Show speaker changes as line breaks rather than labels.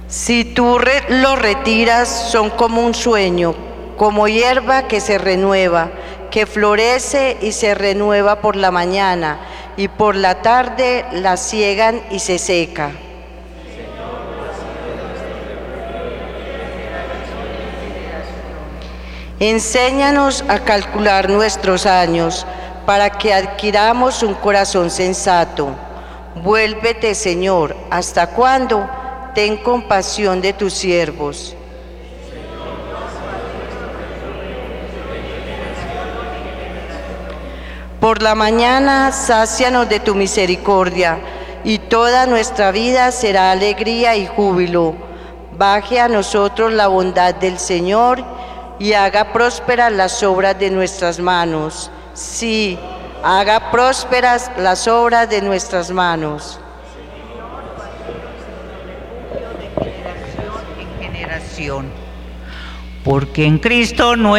Si tú los retiras, son como un sueño, como hierba que se renueva, que florece y se renueva por la mañana, y por la tarde la siegan y se seca. Enséñanos a calcular nuestros años, para que adquiramos un corazón sensato. Vuélvete, Señor, ¿hasta cuándo? Ten compasión de tus siervos. Por la mañana, sácianos de tu misericordia, y toda nuestra vida será alegría y júbilo. Baje a nosotros la bondad del Señor, y haga prósperas las obras de nuestras manos. Sí, haga prósperas las obras de nuestras manos.
Porque en Cristo no